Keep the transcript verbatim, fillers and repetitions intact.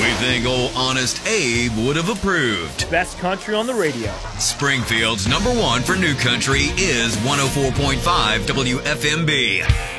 We think old Honest Abe would have approved. Best country on the radio. Springfield's number one for new country is one oh four point five W F M B.